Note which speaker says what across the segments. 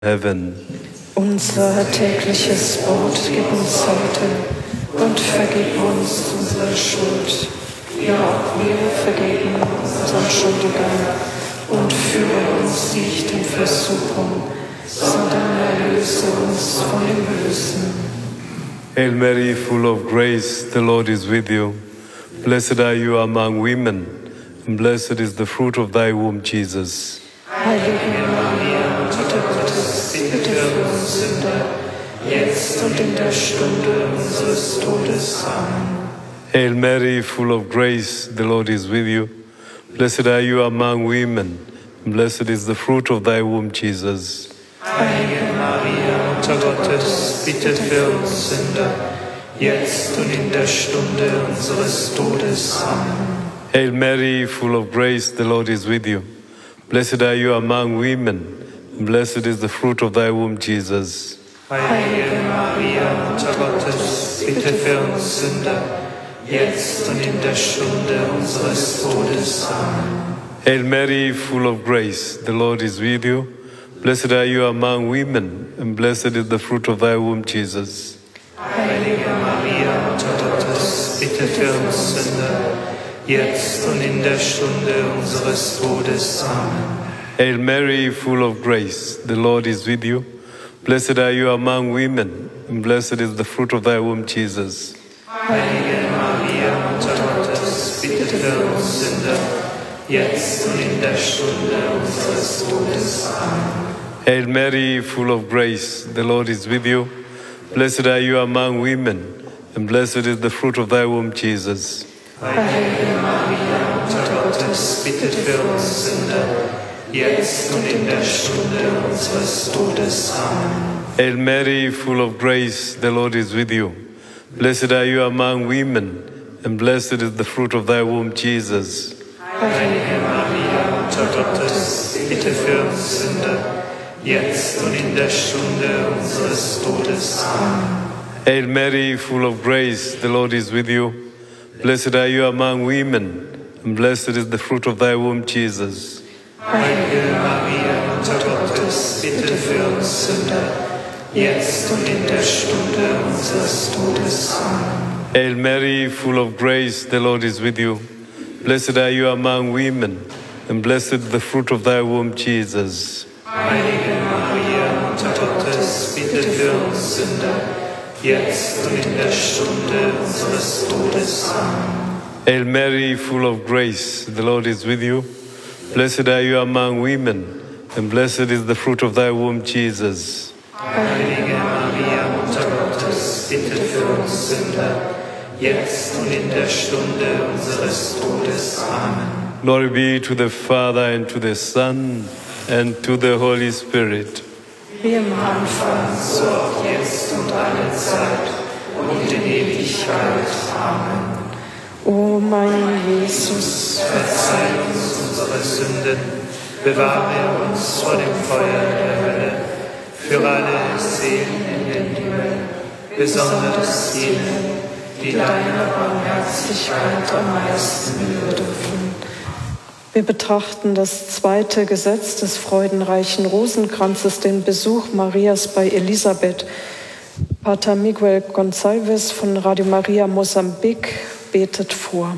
Speaker 1: heaven.
Speaker 2: Unser tägliches Brot gib uns heute und vergib uns unsere Schuld, ja auch wir vergeben unseren Schuldigern und führe uns nicht in Versuchung, sondern erlöse uns von dem Bösen.
Speaker 1: Hail Mary, full of grace, the Lord is with you. Blessed are you among women, and blessed is the fruit of thy womb, Jesus.
Speaker 2: Heilige Maria, Mutter Gottes, bitte für uns Sünder, jetzt und in der Stunde unseres Todes. Amen.
Speaker 1: Hail Mary, full of grace, the Lord is with you. Blessed are you among women, and blessed is the fruit of thy womb, Jesus.
Speaker 2: Heilige Maria, Mutter Gottes, bitte für uns Sünder, jetzt und in der Stunde unseres Todes. Amen.
Speaker 1: Hail Mary, full of grace, the Lord is with you. Blessed are you among women, and blessed is the fruit of thy womb, Jesus.
Speaker 2: Heilige Maria, Mutter Gottes, bitte für uns Sünder, jetzt und in der Stunde unseres Todes. Amen.
Speaker 1: Hail Mary, full of grace, the Lord is with you. Blessed are you among women, and blessed is the fruit of thy womb, Jesus.
Speaker 2: Heilige Maria, Mutter Gottes, bitte für uns Sünder, jetzt und in der Stunde unseres Todes. Amen.
Speaker 1: Hail Mary, full of grace, the Lord is with you. Blessed are you among women, and blessed is the fruit of thy womb, Jesus.
Speaker 2: Heilige Maria, Mutter Gottes, bitte für uns Sünder, jetzt und in der Stunde unseres Todes. Amen.
Speaker 1: Hail Mary, full of grace, the Lord is with you. Blessed are you among women, and blessed is the fruit of thy womb, Jesus.
Speaker 2: Heilige Maria, Mutter Gottes, bitte für uns Sünder, jetzt und in der Stunde unseres Todes. Amen.
Speaker 1: Hail Mary, full of grace, the Lord is with you. Blessed are you among women, and blessed is the fruit of thy womb, Jesus.
Speaker 2: Heilige Maria, Mutter Gottes, bitte für uns Sünder, jetzt und in der Stunde unseres Todes. Amen.
Speaker 1: Hail Mary, full of grace, the Lord is with you. Blessed are you among women, and blessed is the fruit of thy womb, Jesus.
Speaker 2: Heilige Maria, Mutter Gottes, bitte für uns Sünder, jetzt und in der Stunde unseres Todes. Amen.
Speaker 1: Hail Mary, full of grace, the Lord is with you. Blessed are you among women, and blessed is the fruit of thy womb, Jesus.
Speaker 2: Heilige Maria, Mutter Gottes, bitte für uns Sünder, jetzt und in der Stunde unseres Todes. Amen.
Speaker 1: Hail Mary, full of grace, the Lord is with you. Blessed are you among women, and blessed is the fruit of thy womb, Jesus.
Speaker 2: Heilige Maria, Mutter Gottes, bitte für uns Sünder, jetzt und in der Stunde unseres Todes. Amen.
Speaker 1: Glory be to the Father, and to the Son, and to the Holy Spirit.
Speaker 2: Wie im Anfang, so auch jetzt und alle Zeit und in Ewigkeit. Amen. O mein Jesus, verzeih uns unsere Sünden, bewahre uns vor dem Feuer der Hölle, führe alle Seelen in den Himmel, besonders jene, die deiner Barmherzigkeit am meisten bedürfen. Wir betrachten das zweite Gesetz des freudenreichen Rosenkranzes, den Besuch Marias bei Elisabeth. Pater Miguel Gonçalves von Radio Maria Mosambik betet vor.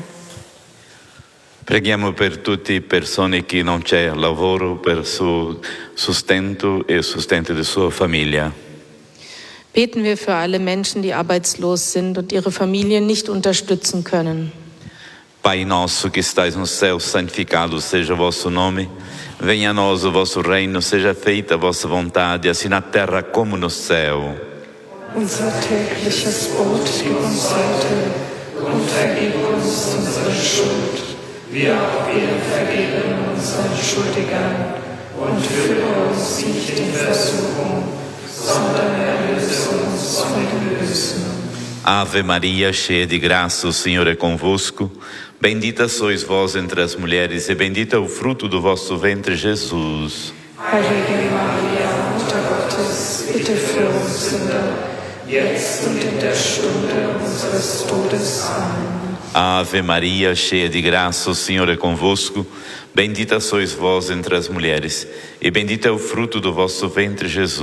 Speaker 3: Preghiamo per tutte persone che non c'è lavoro per suo sustento e sustento di sua famiglia.
Speaker 4: Beten wir für alle Menschen, die arbeitslos sind und ihre Familien nicht unterstützen können.
Speaker 3: Pai nosso que estais no céu, santificado seja o vosso nome. Venha a nós o vosso reino, seja feita a vossa vontade, assim na terra como no céu.
Speaker 2: Unser tägliches Brot gib uns heute und vergib uns unsere Schuld, wie auch wir vergeben unseren Schuldigern, und führe uns nicht in Versuchung, sondern erlöse uns von dem Bösen.
Speaker 3: Ave Maria, cheia de graça, o Senhor é convosco. Bendita sois vós entre as mulheres, e bendito é o fruto do vosso ventre, Jesus.
Speaker 2: Heilige Maria, Mutter Gottes, bitte für uns Sünder, jetzt und in der Stunde unseres Todes. Amen.
Speaker 3: Ave Maria, cheia de graça, o Senhor é convosco. Bendita sois vós entre as mulheres, e bendito é o fruto do vosso ventre, Jesus.